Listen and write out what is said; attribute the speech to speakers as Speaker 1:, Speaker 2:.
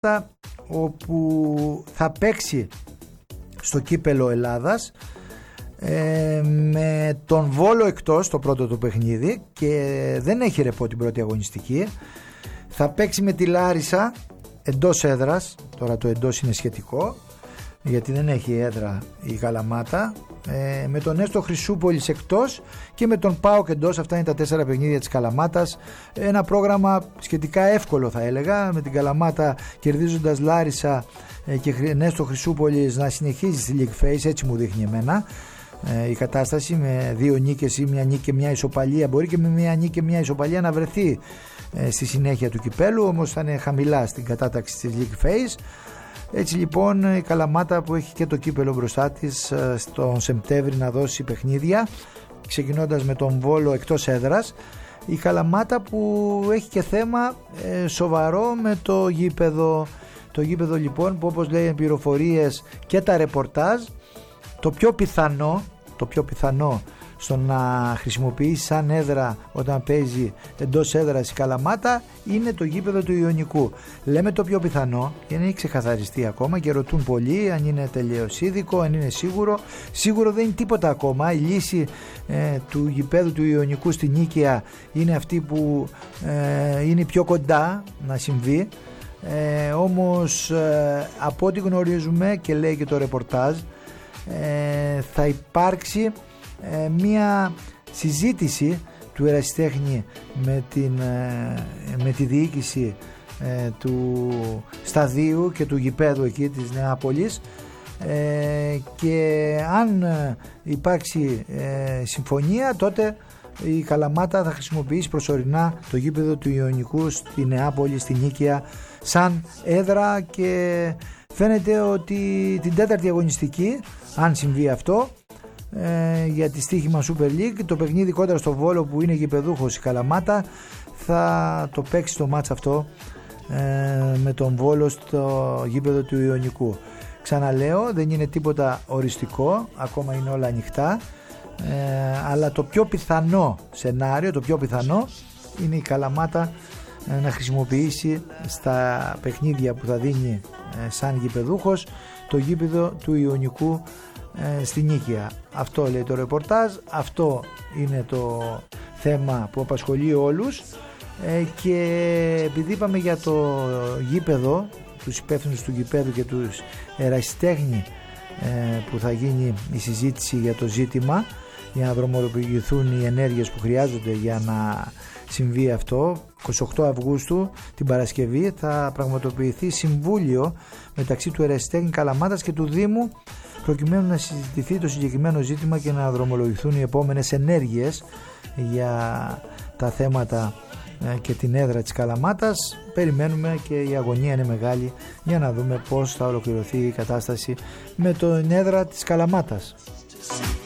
Speaker 1: όπου θα παίξει στο κύπελο Ελλάδας με τον Βόλο εκτός το πρώτο του παιχνίδι και δεν έχει ρεπό την πρώτη αγωνιστική. Θα παίξει με τη Λάρισα εντός έδρας. Τώρα το εντός είναι σχετικό γιατί δεν έχει έδρα η Καλαμάτα, με τον Έστω Χρυσούπολης εκτός και με τον ΠΑΟΚ εντός. Αυτά είναι τα 4 παιχνίδια της Καλαμάτας. Ένα πρόγραμμα σχετικά εύκολο θα έλεγα, με την Καλαμάτα κερδίζοντας Λάρισα και Έστω Χρυσούπολης να συνεχίζει στη League Phase, έτσι μου δείχνει εμένα η κατάσταση, με 2 νίκες ή μια νίκη και μια ισοπαλία. Μπορεί και με μια νίκη και μια ισοπαλία να βρεθεί στη συνέχεια του κυπέλου, όμως θα είναι χαμηλά στην κατάταξη της League Phase. Έτσι λοιπόν η Καλαμάτα που έχει και το κύπελο μπροστά της στον Σεπτέμβρη να δώσει παιχνίδια, ξεκινώντας με τον Βόλο εκτός έδρας. Η Καλαμάτα που έχει και θέμα σοβαρό με το γήπεδο. Το γήπεδο λοιπόν που, όπως λέει οι πληροφορίες και τα ρεπορτάζ, το πιο πιθανό στο να χρησιμοποιήσει σαν έδρα όταν παίζει εντός έδρας η Καλαμάτα είναι το γήπεδο του Ιωνικού. Λέμε το πιο πιθανό και δεν έχει ξεκαθαριστεί ακόμα και ρωτούν πολλοί αν είναι τελειοσίδικο, αν είναι σίγουρο. Σίγουρο δεν είναι τίποτα ακόμα. Η λύση του γηπέδου του Ιωνικού στη Νίκαια είναι αυτή που είναι πιο κοντά να συμβεί. Όμως από ό,τι γνωρίζουμε και λέει και το ρεπορτάζ, θα υπάρξει μία συζήτηση του ερασιτέχνη με τη διοίκηση του σταδίου και του γηπέδου εκεί της Νεάπολης, και αν υπάρξει συμφωνία, τότε η Καλαμάτα θα χρησιμοποιήσει προσωρινά το γήπεδο του Ιωνικού στη Νεάπολη, στη Νίκαια, σαν έδρα, και φαίνεται ότι την 4η αγωνιστική, αν συμβεί αυτό, για τη στοίχημα Super League, το παιχνίδι κόντρα στο Βόλο που είναι γηπεδούχος η Καλαμάτα, θα το παίξει το μάτς αυτό με τον Βόλο στο γήπεδο του Ιωνικού. Ξαναλέω, δεν είναι τίποτα οριστικό, ακόμα είναι όλα ανοιχτά, αλλά το πιο πιθανό σενάριο, το πιο πιθανό είναι η Καλαμάτα να χρησιμοποιήσει στα παιχνίδια που θα δίνει σαν γηπεδούχος το γήπεδο του Ιωνικού στη Νίκαια. Αυτό λέει το ρεπορτάζ, αυτό είναι το θέμα που απασχολεί όλους, και επειδή είπαμε για το γήπεδο, τους υπεύθυνους του γηπέδου και τους ερασιτέχνη που θα γίνει η συζήτηση για το ζήτημα, για να δρομολογηθούν οι ενέργειες που χρειάζονται για να συμβεί αυτό. 28 Αυγούστου την Παρασκευή θα πραγματοποιηθεί συμβούλιο μεταξύ του ερασιτέχνη Καλαμάτας και του Δήμου, προκειμένου να συζητηθεί το συγκεκριμένο ζήτημα και να δρομολογηθούν οι επόμενες ενέργειες για τα θέματα και την έδρα της Καλαμάτας. Περιμένουμε και η αγωνία είναι μεγάλη για να δούμε πώς θα ολοκληρωθεί η κατάσταση με την έδρα της Καλαμάτας.